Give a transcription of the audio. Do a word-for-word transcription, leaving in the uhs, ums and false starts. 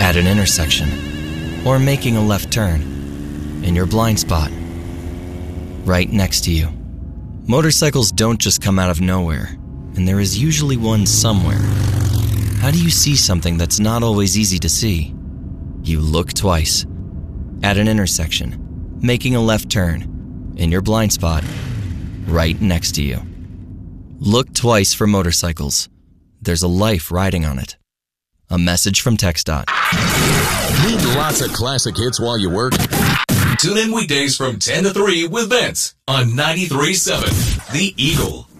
at an intersection, or making a left turn in your blind spot, right next to you. Motorcycles don't just come out of nowhere, and there is usually one somewhere. How do you see something that's not always easy to see? You look twice. At an intersection, making a left turn in your blind spot, right next to you. Look twice for motorcycles. There's a life riding on it. A message from TxDOT. Need lots of classic hits while you work? Tune in weekdays from ten to three with Vince on ninety-three point seven The Eagle.